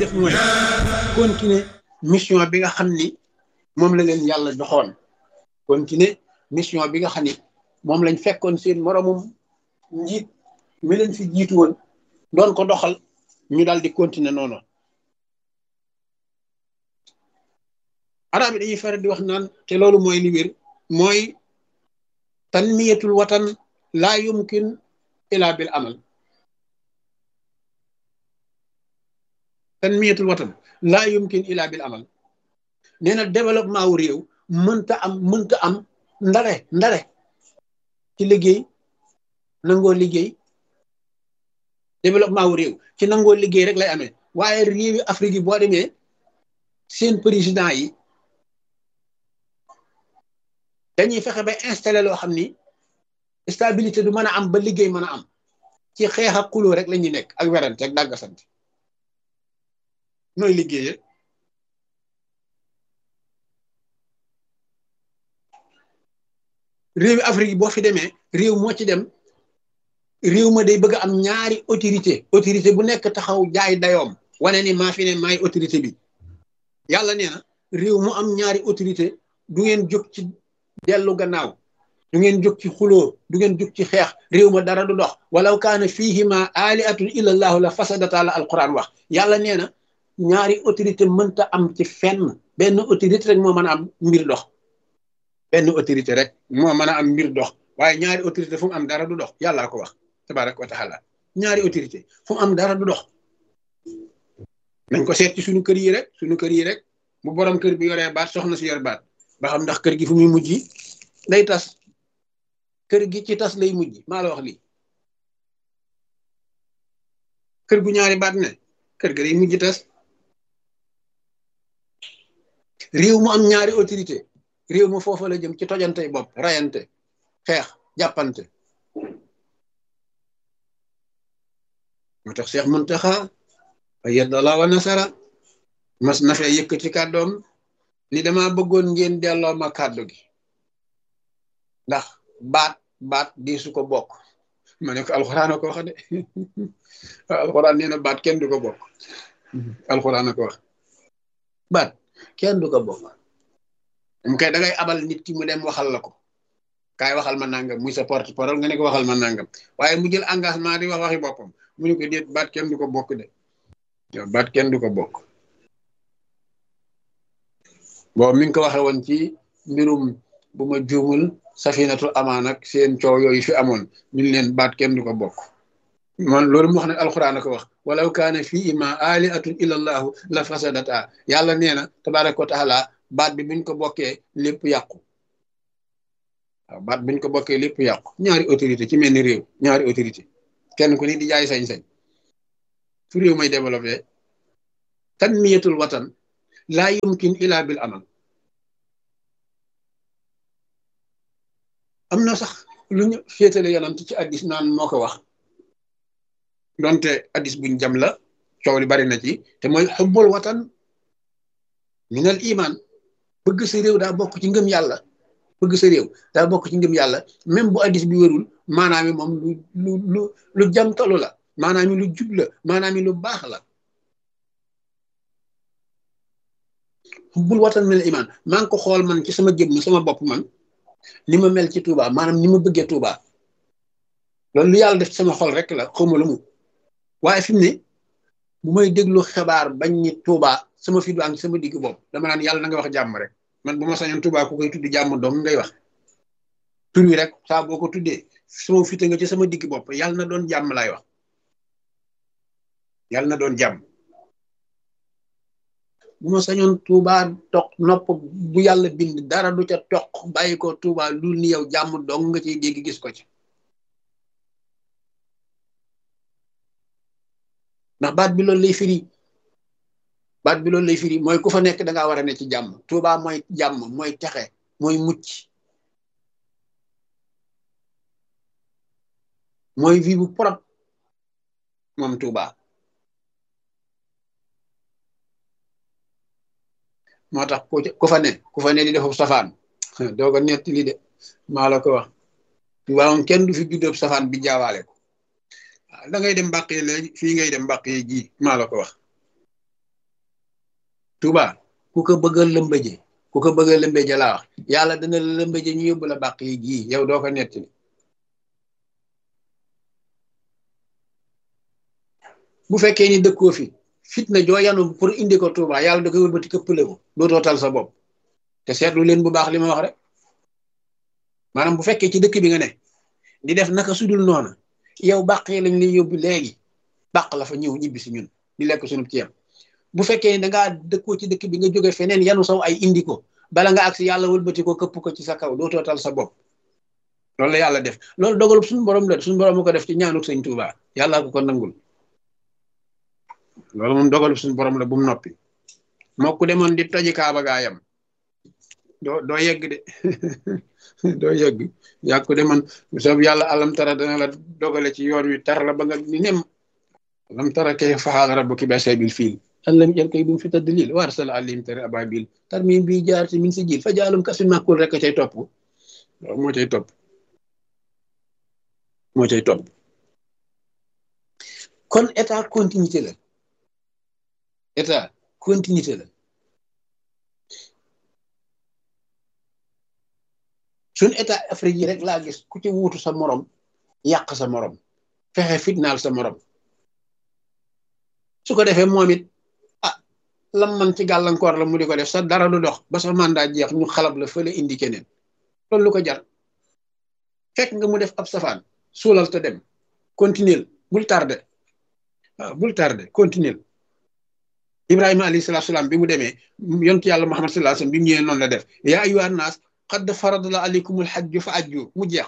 def mooy continuer mission bi nga xam ni moom la leen yàlla joxoon continuer mission bi nga xam ni moom lañ fekkoon seen moromum njiit mi leen fi jiitu woon doon ko doxal ñu daal di continuer noonu. arab yi dañuy faral di wax naan te loolu mooy li wér mooy tanmiyatul watan laa yumkin ila bil amal. tanmiyatul watan laa yumkin ila bil amal nee na développement wu réew mënta am ndare ci liggéey nangoo liggéey développement wu réew ci nangoo liggéey rek lay amee waaye réewi Afrique yi boo demee seen président yi dañuy fexe ba installé loo xam ni stabilité du mën a am ba liggéey mën a am ci xeex ak xuloo rek la ñuy nekk ak werante ak dàggasante nooy liggéeyee réewi Afrique yi boo fi demee réew moo ci dem réew ma day bëgg am ñaari autorité bu nekk taxaw jaay dayoom wane ni maa fi ne maay autorité bi yàlla nee na réew mu am ñaari autorité du ngeen jóg ci dellu gannaaw du ngeen jóg ci xuloo du ngeen jóg ci xeex réew ma dara du dox walaw kaana fihima aliatun illa allahu la fasadata la alquran wax yàlla nee na ñaari autorité mënta am ci fenn benn autorité rek moo mën a am mbir dox benn autorité rek moo mën a am mbir dox waaye ñaari autorité fu mu am dara du dox yàllaa ko wax tabaraka wa taala ñaari autorité fu mu am dara du dox nañ ko seet ci suñu kër yi rek bu borom kër bi yoree baat soxna si yor baat ba xam ndax kër gi fu muy mujj day tas kër gi ci tas lay mujj maa la wax lii kër gu ñaari baat ne kër ga day mujj tas réew mu am ñaari autorité réew mu foofa la jëm ci tojantey bopp rayante xeex jàppante moo tax Cheikh Muntaxa ayyadallahu wa nasara mas na fee yëkkati kàddoom ni dama bëggoon ngeen delloo ma kàddu gi ndax baat di su ko bokk ma ne ko alxuraan a ko wax de alxuraan nee na baat kenn du ko bokk alxuraan a ko wax baat kenn du ko bokk mu kay da ngay abal nit ki mu dem waxal la ko kaay waxal ma nangam muy sa porte parole nga ne ko waxal ma nangam waaye mu jël engagement di wax waxi boppam mu ne ko déet baat kenn du ko bokk de yow baat kenn du ko bokk boobu mi ngi ko waxee woon ci mbirum bu ma juumul safinatul amaan ak seen coow yooyu fi amoon ñu leen baat kenn du ko bokk man loolu mu wax ne alxuraan a ko wax walaw kaana fii ma aliatun illa allahu la fasadata yàlla nee na tabaraka wa taala baat bi buñ ko bokkee lépp yàqu waaw baat buñ ko bokkee lépp yàqu ñaari autorité ci mel ni réew ñaari autorité kenn ku ni di jaay sañ-sañ fu réew may développé tanmiyatul watan laa yumkin ila bil amal am na sax lu ñu féetale yonant ci addis naan moo ko wax donte addis buñ jam la coow li bari na ci te mooy xubbul watan minal iman bëgg sa réew daa bokk ci ngëm yàlla bëgg sa réew daa bokk ci ngëm yàlla même bu addis bi wérul maanaam mi moom lu jamtalu la maanaam mi lu jub la maanaam mi lu baax la xubbul watan minal iman maa ngi ko xool man ci sama jëmm sama bopp man ni ma mel ci Touba maanaam ni ma bëggee Touba loolu lu yàlla def ci sama xol rek la xawma lu mu waaye fi mu ne bu may déglu xibaar bañ ni Touba sama fi du am sama digg bopp dama naan yàlla na nga wax jàmm rek man bu ma sañoon Touba ku koy tuddi jàmm doom ngay wax tur wi rek saa boo ko tuddee sama fite nga ci sama digg bopp yàlla na doon jàmm laay wax yàlla na doon jàmm bu ma sañoon Touba toq nopp bu yàlla bind dara du ca toq bàyyi ko Touba lu ni yow jàmm dong nga ciy dégg gis ko ci ndax baat bi loolu lay firi baat bi loolu lay firi mooy ku fa nekk da ngaa war a ne ci jàmm Touba mooy jàmm mooy texe mooy mucc mooy vie bu propre moom Touba moo tax ku fa ne di defu safaan doo ko netti li de maa la ko wax Touba moom kenn du fi juddoo safaan bi jaawaale ko da ngay dem mbàq yi léegi fii ngay dem mbàq yi ji maa la ko wax Touba ku ko bëgg a lëmbëje ku ko bëgg a lëmbëje laa wax yàlla dana la lëmbëje ñu yóbbu la bàq yi gii yow doo ko nettali bu fekkee ni dëkkoo fi fitna joo yanu pour indi ko Touba yàlla da koy wëlbati këppale ko dootoo tal sa bopp te seetlu leen bu baax li ma wax rek maanaam bu fekkee ci dëkk bi nga ne di def naka sudul noona yow bàq yi lañ lay yóbbu léegi bàq la fa ñëw ñibbi si ñun di lekk sunu ceeb bu fekkee ni dangaa dëkkoo ci dëkk bi nga jóge feneen yanu saw ay indi ko bala nga agsi yàlla wëlbati ko këpp ko ci sa kaw dootoo tal sa bopp loolu la yàlla def loolu dogalub suñu borom la suñu borom ko def ci ñaanuk sëñ Touba yàlla ko nangul loolu moom dogalub suñu borom la bu mu noppi moo ku demoon di toji kaaba gaayam doo yegg de doo yegg yaa ko demoon soob yàlla alam tara dana la dogale ci yoon wi tar la ba nga ni nem alam tara kay faxaal rabbuki bi ashabil fiil allam jël koy bu mu fi tadlil wa arsala alayhim tari ababil tarmim bi jaar ci min si jil fa jaalum kasin makul rek cay topp waaw moo cay topp kon état continuité la état continuité la suñ état Afrique yi rek laa gis ku ci wuutu sa morom yàq sa morom fexe fitnaal sa morom su ko defee moom it lam man ci gàllankoor la mu di ko def sa dara du dox ba sa mandat jeex ñu xalab la fële indi keneen loolu lu ko jar fekk nga mu def ab safaan suulal te dem continuer bul tardé waaw bul tardé continuer Ibrahima alayhi salaatu salaam bi mu demee yontu yàlla Muhammad sallallahu alayhi wasallam bi mu ñëwee noonu la def yaa ayyuhan naas qad faradna alaykumul hajju fa ajju mu jeex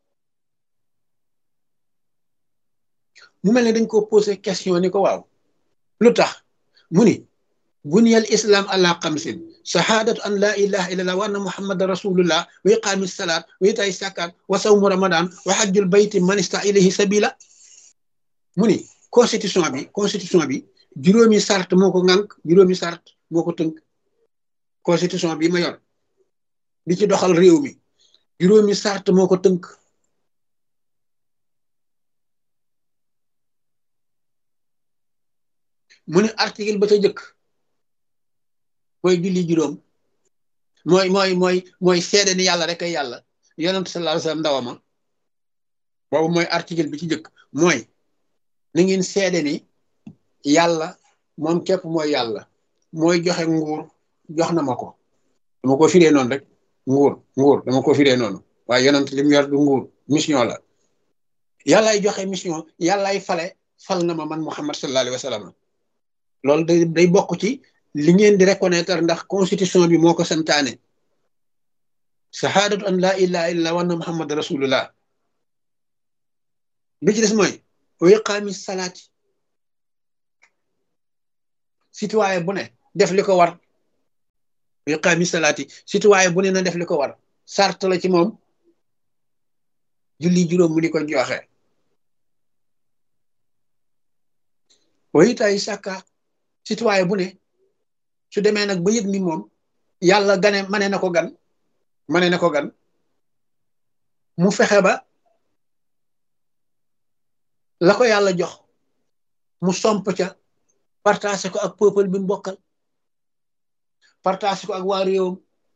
mu mel ne dañ ko posé question ni ko waaw lu tax mu ni buniyal islam ala xamsin shahadatu an la ilaha illallah wa anna muhammadan rasulullah wa iqaami salaat wa itaay zakat wa sawmu ramadan wa hajjul bayti man ista ilayhi sabila mu ni constitution bi juróomi sart moo ko ŋànk juróomi sart moo ko tënk constitution bi ma yor di ci doxal réew mi juróomi sart moo ko tënk mu ne article ba ca jëkk mooy julli juróom mooy seede ni yàlla rek ay yàlla yonent sallallahu alayhi wasallam ndawama boobu mooy article bi ci jëkk mooy na ngeen seede ni yàlla moom képp mooy yàlla mooy joxe nguur jox na ma ko dama ko firee noonu rek nguur dama ko firee noonu waaye yonent li mu yor du nguur mission la yàllaay joxe mission yàllaay fal na ma man Muhammad sallallahu alayhi wasallam loolu day bokk ci li ngeen di reconnaître ndax constitution bi moo ko santaane shahadatu an la ilaha illallah wa anna muhammad rasulullah bi ci des mooy wa iqaami salaati citoyen bu ne def li ko war wa iqaami salaati citoyen bu ne na def li ko war sart la ci moom julli juróom mu di ko joxe wa itaay sàkka citoyen bu ne su demee nag ba yëg ni moom yàlla mane na ko gan mu fexe ba la ko yàlla jox mu somp ca partagé ko ak peuple bi mu bokkal partagé ko ak waa réewam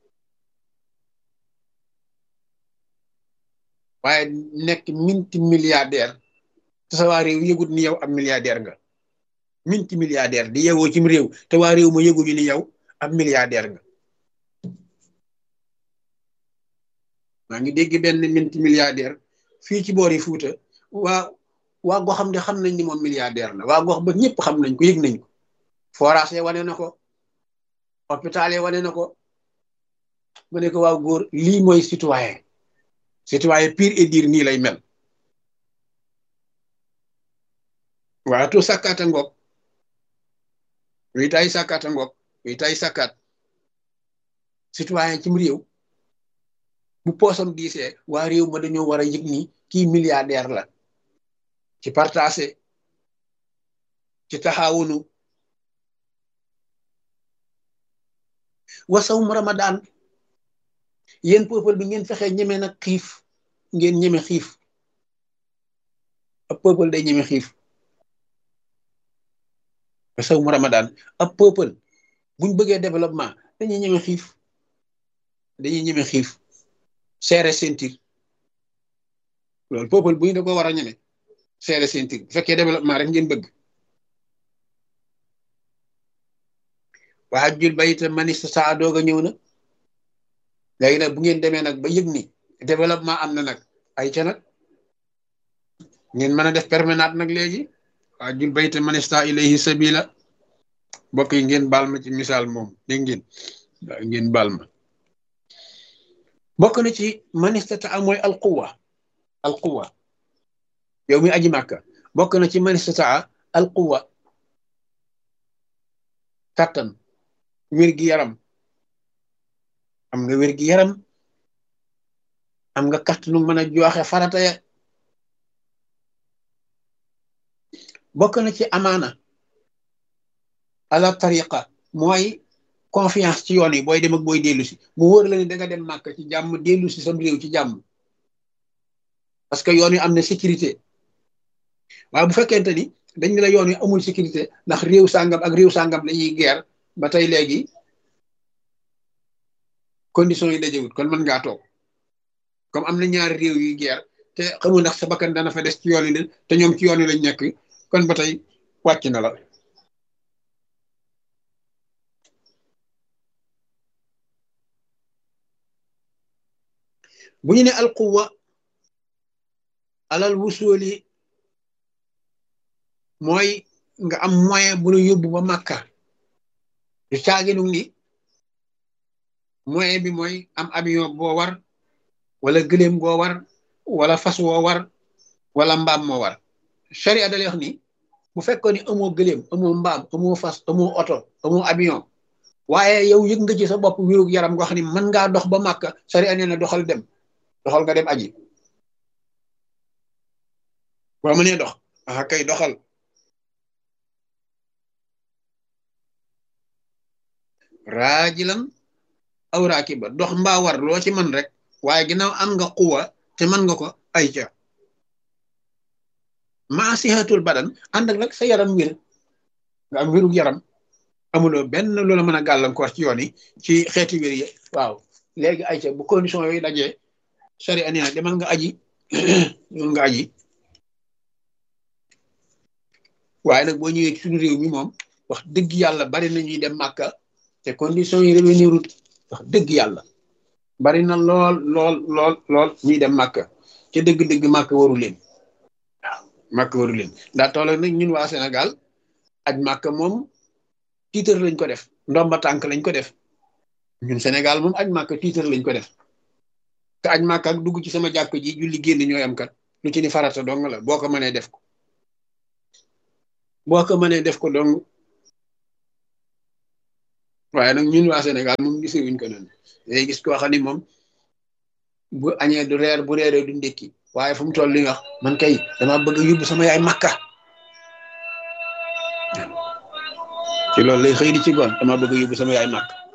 waaye nekk multimilliardaire te sa waa réew yëgut ni yow ab milliardaire nga multimilliardaire di yeewoo cim réew te waa réew ma yëguñu ni yow ab milliardaire nga maa ngi dégg benn multimilliardaire fii ci boori Fuuta waa goxam de xam nañ ni moom milliardaire la waa gox ba ñëpp xam nañ ko yëg nañ ko forage yi wane na ko hôpital yi wane na ko mu ne ko waaw góor lii mooy citoyen pur et dur nii lay mel waa to sàkkaata ngoog witaay sàkkaata ngoog witaay sàkkaat citoyen cim réew bu poosam diisee waa réew ma dañoo war a yëg ni kii milliardaire la ci partagé ci taxawunu wasawum ramadan yéen peuple bi ngeen fexe ñeme nag xiif ngeen ñeme xiif ab peuple day ñeme xiif wasawum ramadan ab peuple buñ bëggee développement dañuy ñeme xiif serré ceinture loolu peuple buñ da ko war a ñeme serré ceinture bu fekkee développement rek ngeen bëgg waa jul bayta manista saa doog a ñëw na léegi nag bu ngeen demee nag ba yëg ni développement am na nag ay ca nag ngeen mën a def permanente nag léegi waa jul bayta manista ilayhi sabila mbokk yi ngeen baal ma ci misaal moom dégg ngeen waaw ngeen baal ma bokk na ci manistata mooy alquwa yow mi aji màkka bokk na ci manistata alquwa kàttan wér-gi-yaram am nga wér-gi-yaram am nga kàttanu mën a joxe farata ya bokk na ci amaana ala tariqa mooy confiance ci yoon yi booy dem ak booy dellu si mu wóor la ni da nga dem màkk ci jàmm dellu si sam réew ci jàmm parce que yoon yi am na sécurité waaye bu fekkente ni dañ ne la yoon yi amul sécurité ndax réew sàngam ak réew sàngam dañuy guerre ba tey léegi conditions yi dajewut kon mën ngaa toog comme am na ñaari réew yuy guerre te xamul ndax sa bakkan dana fa des ci yoon yi te ñoom ci yoon yi lañ nekk kon ba tey wàcc na la bu ñu ne alquwa alal wusuli mooy nga am moyen bu la yóbbu ba màkka du caaginu ni moyen bi mooy am avion boo war wala gëléem goo war wala fas woo war wala mbaam moo war sharia da lay wax ni bu fekkoon ni amoo gëléem amoo mbaam amoo fas amoo oto amoo avion waaye yow yëg nga ci sa bopp wérug yaram nga xam ni mën ngaa dox ba màkka sharia nee na doxal nga dem aji boo mënee dox kay doxal raajilan aw raakiba dox mbaa war loo ci mën rek waaye ginnaaw am nga quwa te mën nga ko ay ca maa sihatul badan ànd ak nag sa yaram wér nga am wérug yaram amuloo benn loola mën a gàllankoor ci yoon yi ci xeeti wér yi waaw léegi ay ca bu condition yooyu dajee sari ani na demal nga aji demal nga aji waaye nag boo ñëwee ci suñu réew mi moom wax dëgg yàlla bari na ñuy dem màkka te condition yi réunirut wax dëgg yàlla bari na lool ñuy dem màkka te dëgg-dëgg màkka waru leen waaw màkka waru leen ndaa toolo nag ñun waa Sénégal aj màkka moom tiitar lañ ko def ndomba tànk lañ ko def ñun Sénégal moom aj màkka tiitar lañ ko def te aj màkka ak dugg ci sama jàkk ji julli génn ñooy am kat lu ci ni farata dong la boo ko mënee def ko dong waaye nag ñun waa Sénégal moom gisewuñ ko noonu day gis koo xam ni moom bu añee du reer bu reeree du ndékki waaye fu mu toll li wax man kay dama bëgg a yóbbu sama yaay Makka ci loolu lay xëy di ci goon dama bëgg a yóbbu sama yaay Makka